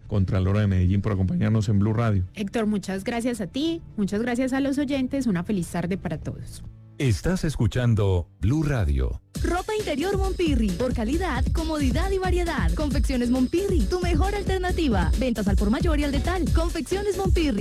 Contralora de Medellín, por acompañarnos en Blue Radio. Héctor, muchas gracias a ti, muchas gracias a los oyentes, una feliz tarde para todos. Estás escuchando Blue Radio. Ropa interior Monpirri, por calidad, comodidad y variedad. Confecciones Monpirri, tu mejor alternativa. Ventas al por mayor y al detal. Confecciones Monpirri,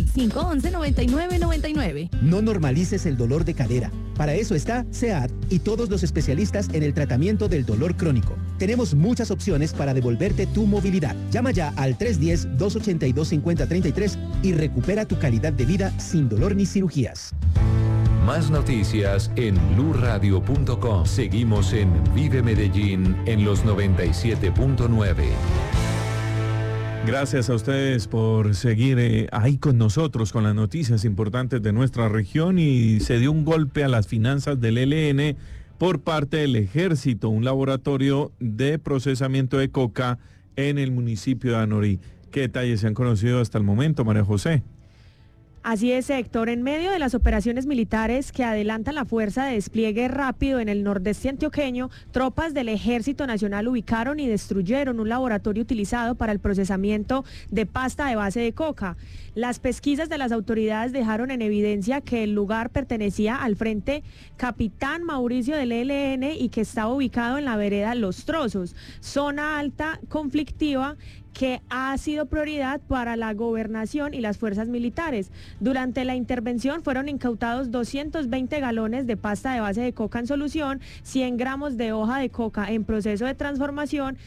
511-9999. No normalices el dolor de cadera. Para eso está SEAT y todos los especialistas en el tratamiento del dolor crónico. Tenemos muchas opciones para devolverte tu movilidad. Llama ya al 310-282-5033 y recupera tu calidad de vida sin dolor ni cirugías. Más noticias en bluradio.com. Seguimos en Vive Medellín en los 97.9. Gracias a ustedes por seguir ahí con nosotros con las noticias importantes de nuestra región. Y se dio un golpe a las finanzas del ELN por parte del Ejército, un laboratorio de procesamiento de coca en el municipio de Anorí. ¿Qué detalles se han conocido hasta el momento, María José? Así es, Héctor. En medio de las operaciones militares que adelantan la fuerza de despliegue rápido en el nordeste antioqueño, tropas del Ejército Nacional ubicaron y destruyeron un laboratorio utilizado para el procesamiento de pasta de base de coca. Las pesquisas de las autoridades dejaron en evidencia que el lugar pertenecía al Frente Capitán Mauricio del ELN y que estaba ubicado en la vereda Los Trozos, zona alta conflictiva que ha sido prioridad para la gobernación y las fuerzas militares. Durante la intervención fueron incautados 220 galones de pasta de base de coca en solución, 100 gramos de hoja de coca en proceso de transformación,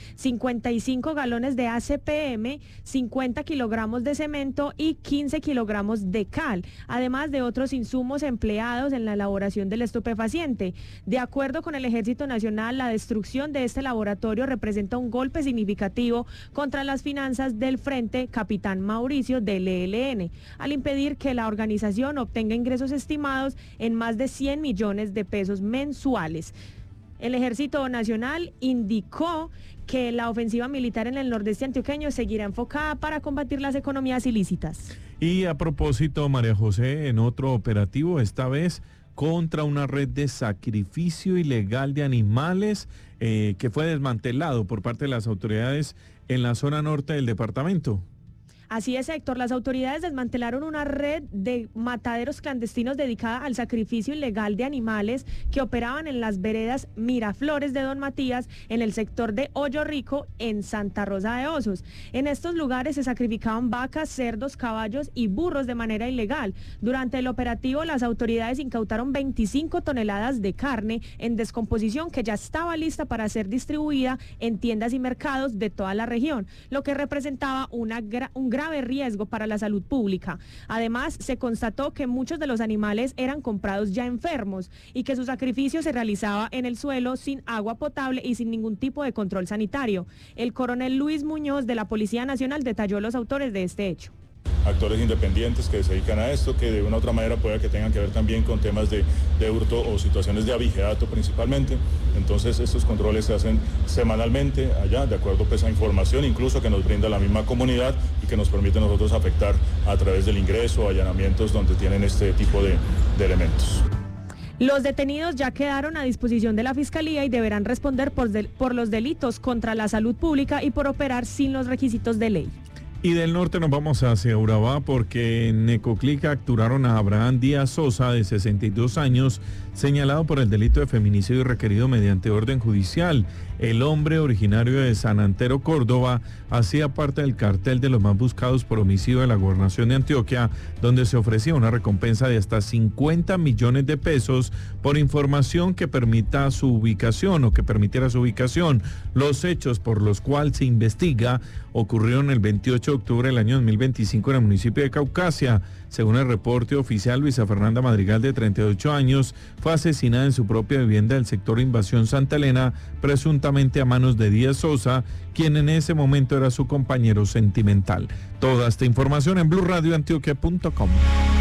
55 galones de ACPM, 50 kilogramos de cemento y 15 kilogramos de cal, además de otros insumos empleados en la elaboración del estupefaciente. De acuerdo con el Ejército Nacional, la destrucción de este laboratorio representa un golpe significativo contra las finanzas del Frente Capitán Mauricio del ELN, al impedir que la organización obtenga ingresos estimados en más de 100 millones de pesos mensuales. El Ejército Nacional indicó que la ofensiva militar en el nordeste antioqueño seguirá enfocada para combatir las economías ilícitas. Y a propósito, María José, en otro operativo, esta vez contra una red de sacrificio ilegal de animales que fue desmantelado por parte de las autoridades en la zona norte del departamento. Así es, Héctor. Las autoridades desmantelaron una red de mataderos clandestinos dedicada al sacrificio ilegal de animales que operaban en las veredas Miraflores de Don Matías, en el sector de Hoyo Rico, en Santa Rosa de Osos. En estos lugares se sacrificaban vacas, cerdos, caballos y burros de manera ilegal. Durante el operativo, las autoridades incautaron 25 toneladas de carne en descomposición que ya estaba lista para ser distribuida en tiendas y mercados de toda la región, lo que representaba un grave riesgo para la salud pública. Además, se constató que muchos de los animales eran comprados ya enfermos y que su sacrificio se realizaba en el suelo sin agua potable y sin ningún tipo de control sanitario. El coronel Luis Muñoz de la Policía Nacional detalló los autores de este hecho. Actores independientes que se dedican a esto, que de una u otra manera pueda que tengan que ver también con temas de hurto o situaciones de abigeato principalmente. Entonces estos controles se hacen semanalmente allá, de acuerdo pues a información incluso que nos brinda la misma comunidad y que nos permite a nosotros afectar a través del ingreso o allanamientos donde tienen este tipo de elementos. Los detenidos ya quedaron a disposición de la Fiscalía y deberán responder por los delitos contra la salud pública y por operar sin los requisitos de ley. Y del norte nos vamos hacia Urabá porque en Necoclí capturaron a Abraham Díaz Sosa, de 62 años, señalado por el delito de feminicidio y requerido mediante orden judicial. El hombre, originario de San Antero, Córdoba, hacía parte del cartel de los más buscados por homicidio de la gobernación de Antioquia, donde se ofrecía una recompensa de hasta 50 millones de pesos por información que permita su ubicación o que permitiera su ubicación. Los hechos por los cuales se investiga ocurrieron el 28 de octubre del año 2025 en el municipio de Caucasia. Según el reporte oficial, Luisa Fernanda Madrigal, de 38 años, fue asesinada en su propia vivienda del sector Invasión Santa Elena, presuntamente a manos de Díaz Sosa, quien en ese momento era su compañero sentimental. Toda esta información en blurradioantioquia.com.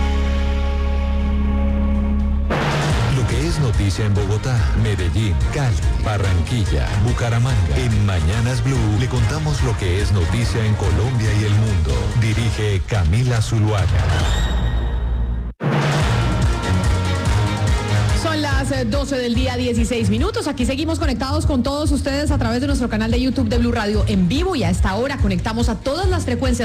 Es noticia en Bogotá, Medellín, Cali, Barranquilla, Bucaramanga. En Mañanas Blue le contamos lo que es noticia en Colombia y el mundo. Dirige Camila Zuluaga. Son las 12 del día, 16 minutos. Aquí seguimos conectados con todos ustedes a través de nuestro canal de YouTube de Blue Radio en vivo y a esta hora conectamos a todas las frecuencias